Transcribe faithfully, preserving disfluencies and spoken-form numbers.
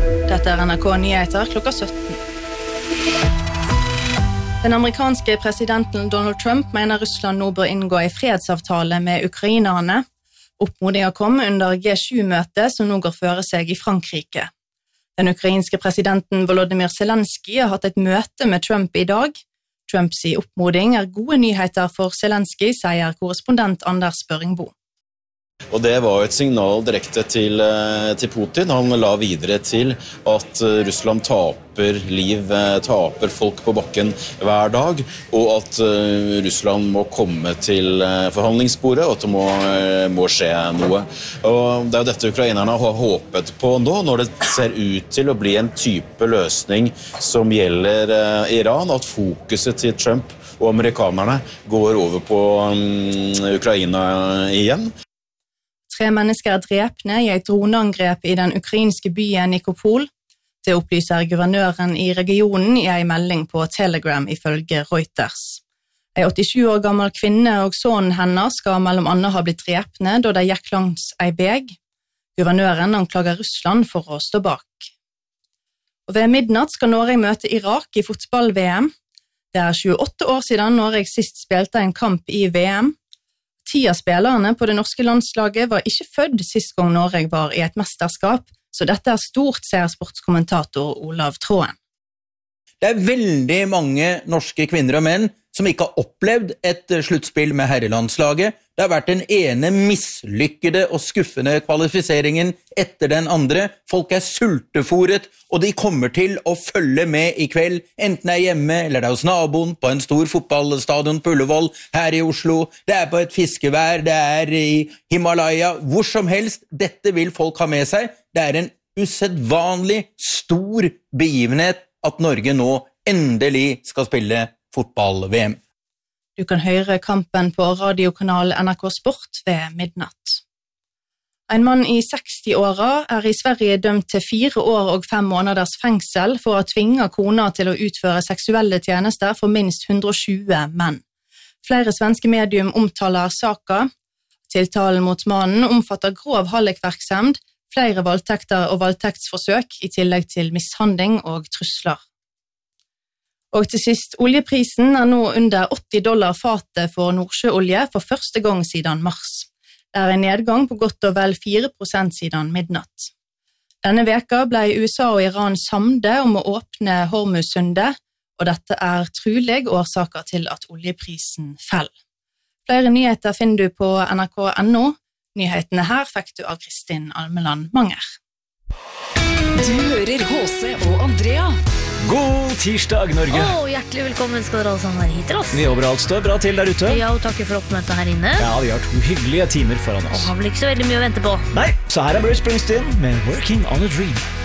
Dette er N R K Nyheter klokka sytten. Den amerikanske presidenten Donald Trump mener Russland nå bør inngå en fredsavtale med ukrainerne. Oppmodingen kom under G sju-møtet som nå går føre seg i Frankrike. Den ukrainske presidenten Volodymyr Zelensky har hatt et møte med Trump i dag. Trumps oppmoding er gode nyheter for Zelensky, sier korrespondent Anders Børingbo. Og det var et signal direkte til, til Putin. Han la videre til at Russland taper liv, taper folk på bakken hver dag, og at Russland må komme til forhandlingsbordet, og at det må, må skje noe. Og det er jo dette ukrainerne har håpet på nå, når det ser ut til å bli en type løsning som gjelder Iran, at fokuset til Trump og amerikanerne går over på um, Ukraina igjen. Tre mennesker er drepne i et droneangrep i den ukrainske byen Nikopol. Det opplyser guvernøren i regionen i en melding på Telegram ifølge Reuters. En åttisju år gammel kvinne og sønnen hennes skal mellom annet ha blitt drepne da de gikk langs ei beg. Guvernøren anklager Russland for å stå bak. Og ved midnatt skal Norge møte Irak i fotball-V M. Det er tjueåtte år siden Norge sist spilte en kamp i V M. Ti av spillerne på det norske landslaget var ikke født sist gang Norge var i et mesterskap, så dette er stort, sier sportskommentator Olav Tråen. Det er veldig mange norske kvinner og menn som ikke har opplevd et sluttspill med herrelandslaget. Det har vært den ene mislykkede og skuffende kvalifiseringen etter den andre. Folk er sulteforet, og de kommer til å følge med i kveld, enten det er hjemme eller det er hos naboen, på en stor fotballstadion på Ullevål, her i Oslo, det er på et fiskevær, det er i Himalaya, hvor som helst. Dette vil folk ha med seg. Det er en usedvanlig stor begivenhet at Norge nå endelig skal spille fotball-V M. Du kan høre kampen på radiokanal N R K Sport ved midnatt. En mann i seksti-åra er i Sverige dømt til fire år og fem måneders fengsel for å tvinge kona til å utføre seksuelle tjenester for minst hundre og tjue menn. Flere svenske medium omtaler saka. Tiltalen mot mannen omfatter grov hallikvirksomhet, flere voldtekter og voldtektsforsøk i tillegg til mishandling og trusler. Og til sist, oljeprisen er nå under åtti dollar fatet for nordsjøolje for første gang siden mars. Det er en nedgang på godt og vel fire prosent siden midnatt. Denne veka ble U S A og Iran samde om å åpne Hormuzsundet, og dette er trolig årsaker til at oljeprisen fell. Flere nyheter finner du på N R K punktum N O. Nyhetene her fikk du av Kristin Almeland Manger. Du hører H C og Andrea. God tirsdag, Norge! Åh, hjertelig velkommen skal dere alle sammen være hit til oss. Vi jobber alt står bra til der ute. Ja, og takker for oppmøtet her inne. Ja, vi har to hyggelige timer foran oss. Og har vel ikke så veldig mye å vente på. Nei, så her er Bruce Springsteen med Working on a Dream.